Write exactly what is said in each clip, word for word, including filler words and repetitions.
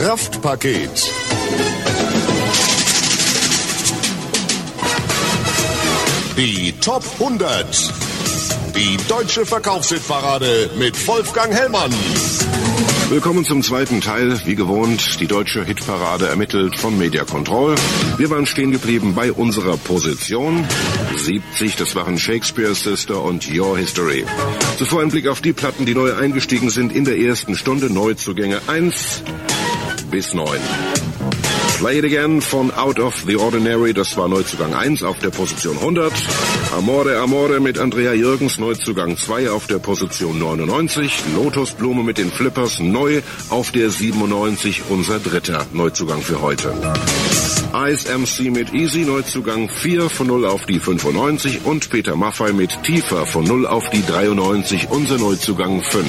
Kraftpaket. Die Top hundert. Die deutsche Verkaufshitparade mit Wolfgang Hellmann. Willkommen zum zweiten Teil. Wie gewohnt, die deutsche Hitparade ermittelt von Media Control. Wir waren stehen geblieben bei unserer Position siebzig. Das waren Shakespeare Sister und Your History. Zuvor ein Blick auf die Platten, die neu eingestiegen sind in der ersten Stunde. Neuzugänge eins bis neun. Play It Again von Out of the Ordinary, das war Neuzugang eins auf der Position hundert. Amore Amore mit Andrea Jürgens, Neuzugang zwei auf der Position neunundneunzig. Lotusblume mit den Flippers, neu auf der siebenundneunzig, unser dritter Neuzugang für heute. Ice M C mit Easy, Neuzugang vier, von null auf die fünfundneunzig. Und Peter Maffay mit Tiefer, von null auf die dreiundneunzig, unser Neuzugang fünf.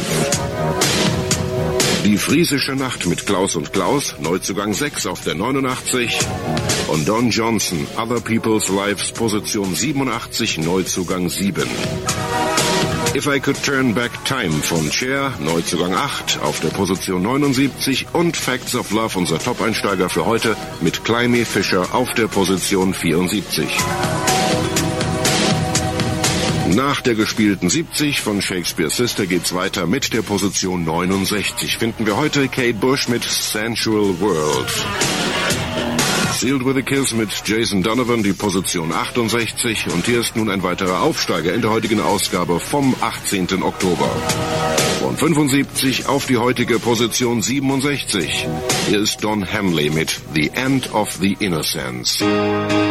Die Friesische Nacht mit Klaus und Klaus, Neuzugang sechs auf der neunundachtzig. Und Don Johnson, Other People's Lives, Position siebenundachtzig, Neuzugang sieben. If I Could Turn Back Time von Cher, Neuzugang acht auf der Position neunundsiebzig. Und Facts of Love, unser Top-Einsteiger für heute, mit Climie Fischer auf der Position vierundsiebzig. Nach der gespielten siebzig von Shakespeare Sister geht's weiter mit der Position neunundsechzig. Finden wir heute Kate Bush mit Sensual World. Sealed with a Kiss mit Jason Donovan, die Position achtundsechzig. Und hier ist nun ein weiterer Aufsteiger in der heutigen Ausgabe vom achtzehnten Oktober. Von fünfundsiebzig auf die heutige Position siebenundsechzig. Hier ist Don Henley mit The End of the Innocence.